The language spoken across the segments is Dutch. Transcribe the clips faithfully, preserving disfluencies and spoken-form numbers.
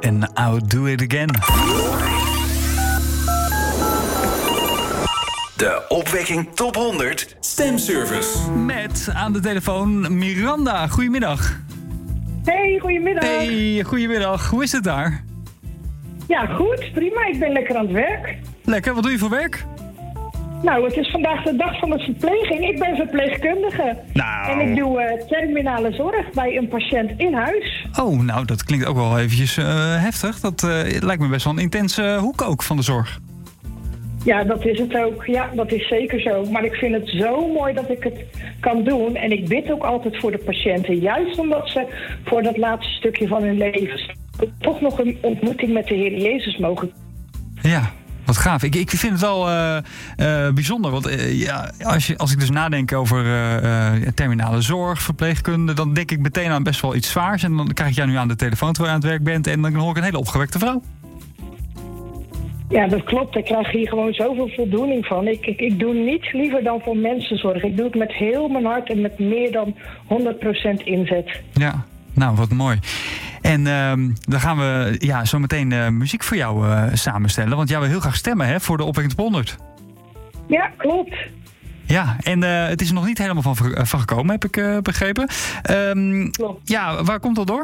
en I'll Do It Again. De Opwekking Top honderd Stemservice. Met aan de telefoon Miranda. Goedemiddag. Hey, goedemiddag. Hey, goedemiddag. Hoe is het daar? Ja, goed. Prima. Ik ben lekker aan het werk. Lekker. Wat doe je voor werk? Nou, het is vandaag de dag van de verpleging. Ik ben verpleegkundige. Nou. En ik doe uh, terminale zorg bij een patiënt in huis. Oh, nou, dat klinkt ook wel eventjes uh, heftig. Dat uh, lijkt me best wel een intense hoek ook van de zorg. Ja, dat is het ook. Ja, dat is zeker zo. Maar ik vind het zo mooi dat ik het kan doen. En ik bid ook altijd voor de patiënten. Juist omdat ze voor dat laatste stukje van hun leven toch nog een ontmoeting met de Heer Jezus mogen. Ja. Wat gaaf. Ik, ik vind het wel uh, uh, bijzonder. Want uh, ja, als, je, als ik dus nadenk over uh, uh, terminale zorg, verpleegkunde, dan denk ik meteen aan best wel iets zwaars. En dan krijg ik jou nu aan de telefoon terwijl je aan het werk bent. En dan hoor ik een hele opgewekte vrouw. Ja, dat klopt. Ik krijg hier gewoon zoveel voldoening van. Ik, ik, ik doe niets liever dan voor mensen zorgen. Ik doe het met heel mijn hart en met meer dan honderd procent inzet. Ja, nou wat mooi. En uh, dan gaan we ja, zo meteen uh, muziek voor jou uh, samenstellen. Want jij wil heel graag stemmen hè, voor de Opwekking Top honderd. Ja, klopt. Ja, en uh, het is er nog niet helemaal van, van gekomen, heb ik uh, begrepen. Um, klopt. Ja, waar komt dat door?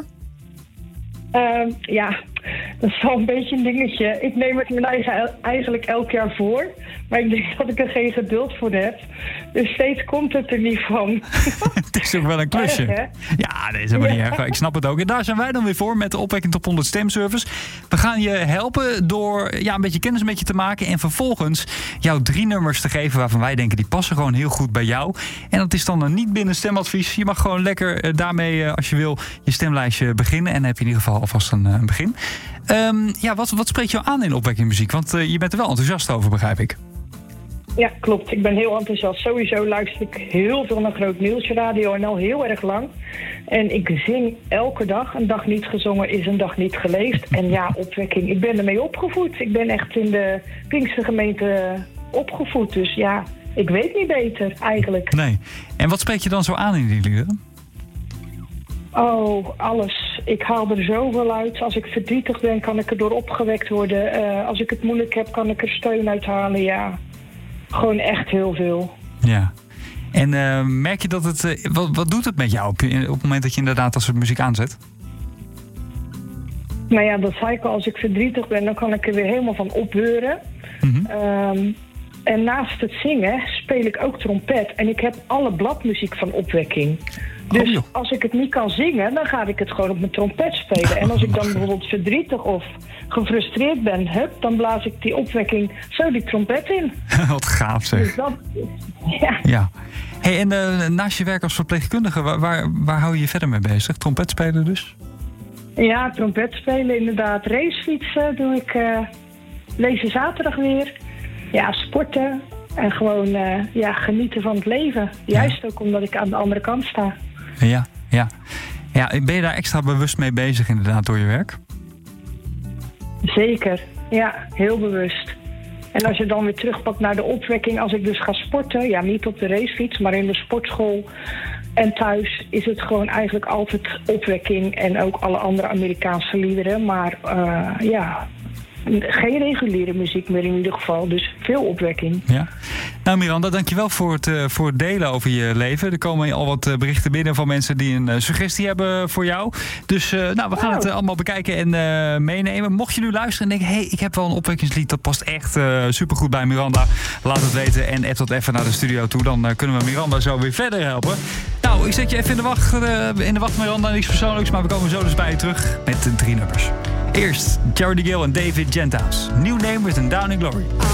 Uh, ja, dat is wel een beetje een dingetje. Ik neem het me eigen, eigenlijk elk jaar voor. Maar ik denk dat ik er geen geduld voor heb. Dus steeds komt het er niet van. Het is ook wel een klusje. Erg, ja, dat is helemaal niet erg. Ik snap het ook. En daar zijn wij dan weer voor met de Opwekking Top honderd Stemservice. We gaan je helpen door ja, een beetje kennis met je te maken. En vervolgens jou drie nummers te geven waarvan wij denken die passen gewoon heel goed bij jou. En dat is dan een niet binnen stemadvies. Je mag gewoon lekker uh, daarmee, uh, als je wil, je stemlijstje beginnen. En dan heb je in ieder geval alvast een, uh, een begin. Um, ja, wat, wat spreekt jou aan in Opwekking Muziek? Want uh, je bent er wel enthousiast over, begrijp ik. Ja, klopt. Ik ben heel enthousiast. Sowieso luister ik heel veel naar Groot Nieuws Radio en al heel erg lang. En ik zing elke dag. Een dag niet gezongen is een dag niet geleefd. En ja, opwekking. Ik ben ermee opgevoed. Ik ben echt in de Pinkstergemeente opgevoed. Dus ja, ik weet niet beter eigenlijk. Nee. En wat spreekt je dan zo aan in die liederen? Oh, alles. Ik haal er zoveel uit. Als ik verdrietig ben, kan ik er door opgewekt worden. Uh, als ik het moeilijk heb, kan ik er steun uithalen, ja. Gewoon echt heel veel. Ja. En uh, merk je dat het... Uh, wat, wat doet het met jou op, op het moment dat je inderdaad als het muziek aanzet? Nou ja, dat zei ik al. Als ik verdrietig ben, dan kan ik er weer helemaal van opbeuren. Mm-hmm. Um, en naast het zingen speel ik ook trompet. En ik heb alle bladmuziek van Opwekking. Dus oh, als ik het niet kan zingen, dan ga ik het gewoon op mijn trompet spelen. En als ik dan bijvoorbeeld verdrietig of gefrustreerd ben, hup, dan blaas ik die Opwekking zo die trompet in. Wat gaaf zeg. Dus dat, ja. ja. Hey, en uh, naast je werk als verpleegkundige, waar, waar, waar hou je je verder mee bezig? Trompet spelen dus? Ja, trompet spelen inderdaad. Racefietsen doe ik uh, deze zaterdag weer. Ja, sporten. En gewoon uh, ja, genieten van het leven. Juist ja. ook omdat ik aan de andere kant sta. Ja, ja. ja, ben je daar extra bewust mee bezig inderdaad door je werk? Zeker, ja, heel bewust. En als je dan weer terugpakt naar de opwekking, als ik dus ga sporten, ja, niet op de racefiets, maar in de sportschool en thuis, is het gewoon eigenlijk altijd opwekking en ook alle andere Amerikaanse liederen. Maar uh, ja, geen reguliere muziek meer in ieder geval, dus veel opwekking. Ja. Nou Miranda, dankjewel voor het, uh, voor het delen over je leven. Er komen al wat uh, berichten binnen van mensen die een uh, suggestie hebben voor jou. Dus uh, nou, we gaan wow. het uh, allemaal bekijken en uh, meenemen. Mocht je nu luisteren en denken, hé, hey, ik heb wel een opwekkingslied, dat past echt uh, supergoed bij Miranda. Laat het weten en app dat even naar de studio toe. Dan uh, kunnen we Miranda zo weer verder helpen. Nou, ik zet je even in de wacht, uh, in de wacht Miranda, niks persoonlijks, maar we komen zo dus bij je terug met de drie nummers. Eerst Charity Gill en David Genthouse. New Name with a Down in Glory.